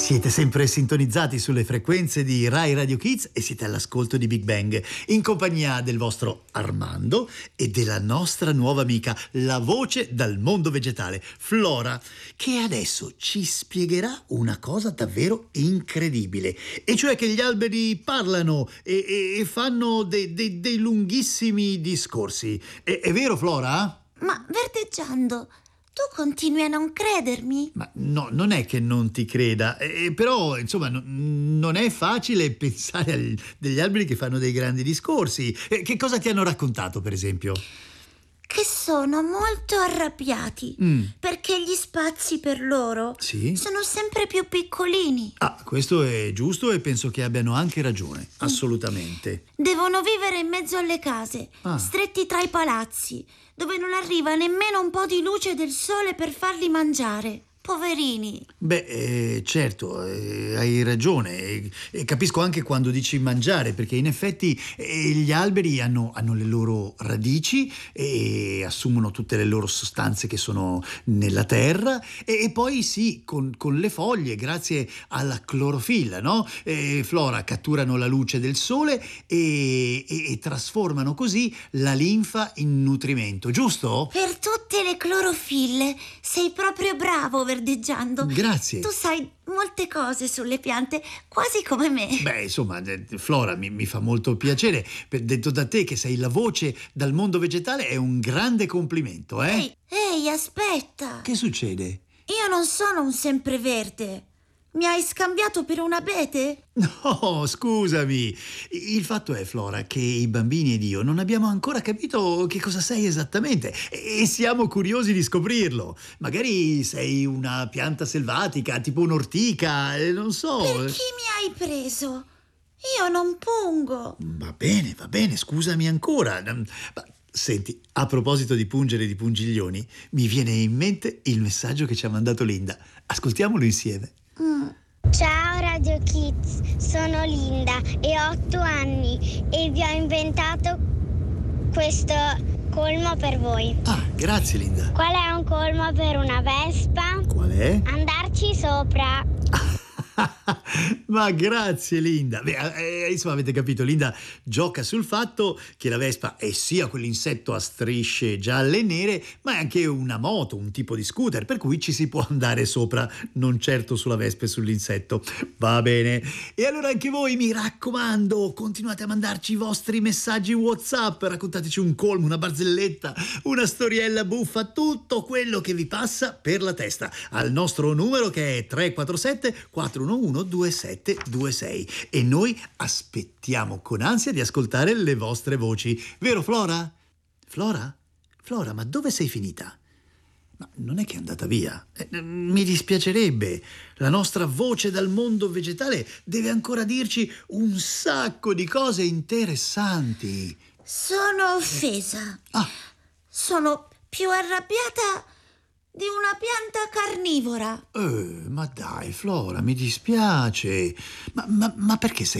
Siete sempre sintonizzati sulle frequenze di Rai Radio Kids e siete all'ascolto di Big Bang, in compagnia del vostro Armando e della nostra nuova amica, la voce dal mondo vegetale, Flora, che adesso ci spiegherà una cosa davvero incredibile, e cioè che gli alberi parlano e fanno dei lunghissimi discorsi. È vero, Flora? Ma verdeggiando, tu continui a non credermi? Ma no, non è che non ti creda, però insomma non è facile pensare degli alberi che fanno dei grandi discorsi. Che cosa ti hanno raccontato, per esempio? Che sono molto arrabbiati perché gli spazi per loro Sì? sono sempre più piccolini. Ah, questo è giusto e penso che abbiano anche ragione, assolutamente. Devono vivere in mezzo alle case, stretti tra i palazzi, dove non arriva nemmeno un po' di luce del sole per farli mangiare. Poverini. Beh, certo, hai ragione. E capisco anche quando dici mangiare, perché in effetti gli alberi hanno le loro radici e assumono tutte le loro sostanze che sono nella terra e poi sì, con le foglie, grazie alla clorofilla, no? Flora, catturano la luce del sole e trasformano così la linfa in nutrimento, giusto? Per tutte le clorofille, sei proprio bravo, verdeggiando. Grazie. Tu sai molte cose sulle piante, quasi come me. Beh, insomma, Flora, mi fa molto piacere. Detto da te che sei la voce dal mondo vegetale è un grande complimento, eh? Ehi, aspetta. Che succede? Io non sono un sempreverde. Mi hai scambiato per un abete? No, scusami. Il fatto è, Flora, che i bambini ed io non abbiamo ancora capito che cosa sei esattamente e siamo curiosi di scoprirlo. Magari sei una pianta selvatica, tipo un'ortica, non so. Per chi mi hai preso? Io non pungo. Va bene, scusami ancora. Ma, senti, a proposito di pungere e di pungiglioni, mi viene in mente il messaggio che ci ha mandato Linda. Ascoltiamolo insieme. Ciao Radio Kids, sono Linda e ho 8 anni e vi ho inventato questo colmo per voi. Ah, grazie Linda. Qual è un colmo per una vespa? Qual è? Andarci sopra. Ma grazie Linda. Beh, insomma, avete capito, Linda gioca sul fatto che la vespa è sia quell'insetto a strisce gialle e nere, ma è anche una moto, un tipo di scooter, per cui ci si può andare sopra, non certo sulla vespa e sull'insetto. Va bene. E allora anche voi, mi raccomando, continuate a mandarci i vostri messaggi WhatsApp, raccontateci un colmo, una barzelletta, una storiella buffa, tutto quello che vi passa per la testa, al nostro numero che è 347 411 2726, e noi aspettiamo con ansia di ascoltare le vostre voci. Vero Flora? Flora, ma dove sei finita? Ma non è che è andata via? Mi dispiacerebbe. La nostra voce dal mondo vegetale deve ancora dirci un sacco di cose interessanti. Sono offesa. Sono più arrabbiata di una pianta carnivora. Ma dai, Flora, mi dispiace. Ma perché sei